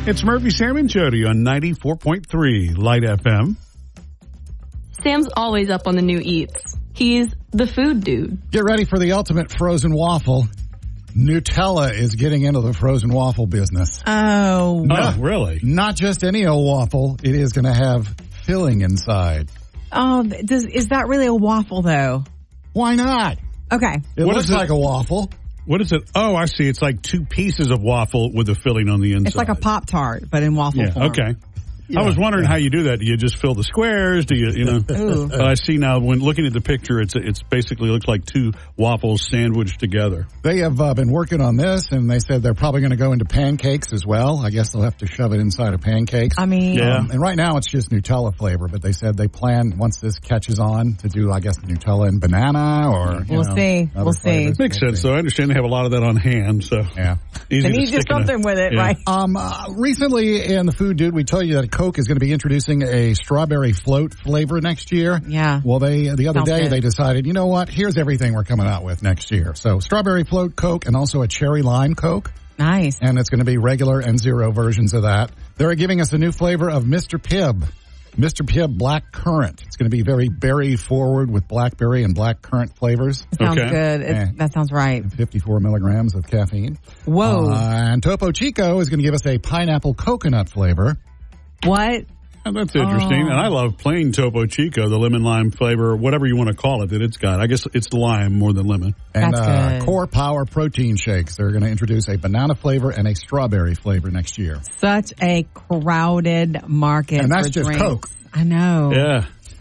It's Murphy, Sam, and Jody on 94.3 Light FM. Sam's always up on the new eats. He's the food dude. Get ready for the ultimate frozen waffle. Nutella is getting into the frozen waffle business. Oh. Oh, really? Not just any old waffle. It is going to have filling inside. Oh, is that really a waffle, though? Why not? Okay. It What looks is it? like a waffle. What is it? Oh, I see. It's like 2 pieces of waffle with a filling on the inside. It's like a Pop-Tart, but in waffle form. Okay. I was wondering how you do that. Do you just fill the squares? Do you know? Ooh. But I see now when looking at the picture, it's basically looks like 2 waffles sandwiched together. They have been working on this, and they said they're probably going to go into pancakes as well. I guess they'll have to shove it inside of pancakes. I mean, Yeah. And right now it's just Nutella flavor, but they said they plan, once this catches on, to do, I guess, Nutella and banana or, We'll see. other We'll see. flavors. Makes We'll sense, see. though. I understand they have a lot of that on hand, so Yeah. easy they to need to do stick in a- something with it, Yeah. right? Recently in the Food Dude, we told you that Coke is going to be introducing a strawberry float flavor next year. Yeah. Well, the other Sounds day good. they decided, you know what? Here's everything we're coming out with next year. So strawberry float Coke and also a cherry lime Coke. Nice. And it's going to be regular and zero versions of that. They're giving us a new flavor of Mr. Pibb. Mr. Pibb Black Currant. It's going to be very berry forward with blackberry and black currant flavors. Sounds Okay. good. Yeah. That sounds right. 54 milligrams of caffeine. Whoa. And Topo Chico is going to give us a pineapple coconut flavor. What? Oh, that's interesting. And I love plain Topo Chico, the lemon lime flavor, whatever you want to call it that it's got. I guess it's the lime more than lemon. And That's good. Core Power protein shakes. They're going to introduce a banana flavor and a strawberry flavor next year. Such a crowded market And that's for just drinks. Coke. I know. Yeah.